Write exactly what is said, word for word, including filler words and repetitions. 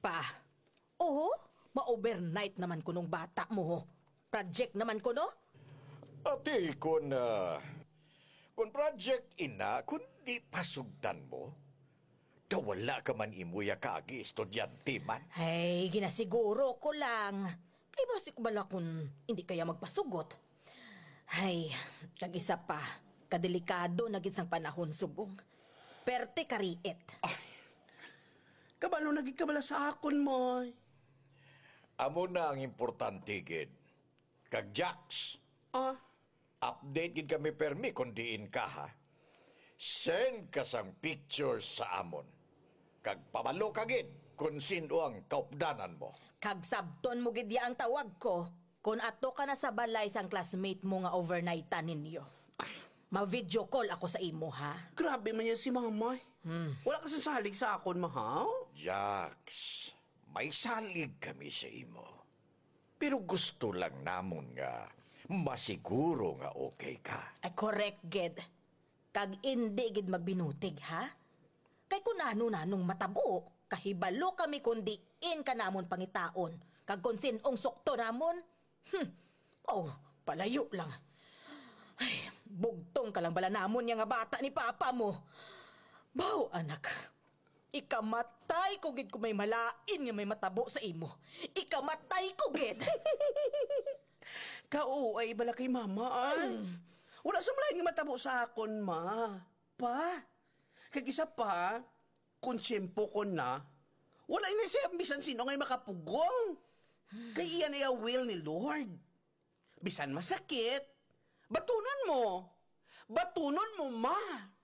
pa. Oo, ma-overnight naman ko nung bata mo. Project naman ko, no? Ate, kung, uh, kung project ina, kung di pasugdan mo, dawala ka man imuya kaagi, estudyante man. Hey, ginasiguro ko lang. Kay basi ko bala kung hindi kaya magpasugot. Hay, kag-isa pa, kadelikado na gid sang panahon subong. Perte kariit. Kabalo naging kabala sa akon mo. Amo na ang importante, gid. Kag Jax, Ah, update gid kami permi kung diin ka, ha? Send ka sang pictures sa amon. Kag pabalo ka gid kung sino ang kaupdanan mo. Kag sabton mo gid ya ang tawag ko. Kung ato ka na sa balay sang classmate mo nga overnightan ninyo. Ma-video call ako sa imo, ha? grabe man yan si mama. Hmm. Wala ka sasalig sa akon, mahaw? Jax, may salig kami sa imo. Pero gusto lang namon nga masiguro nga okay ka. Ay, correct, gid. Kag hindi gid magbinutig, ha? Kay kung ano-nanong matabo, kahibalo kami kundi in ka namon pangitaon. Kag kung sinong sukto namon, hmm, oh, palayo lang. Ay, bugtong ka lang bala namon niya nga bata ni papa mo. Baw, anak. Ikamatay ko gid ko may malain nga may matabo sa imo. Ikamatay ko gid. Kauay bala kay mama, ay. Wala sa malayan nga matabo sa akon, ma. Pa, kag-isa pa, kung tiyempo ko na, wala na siya bisan sino ngay makapugong. Kay iyan ay a will ni Lord. Bisan masakit, batunan mo. Batunon mo, ma.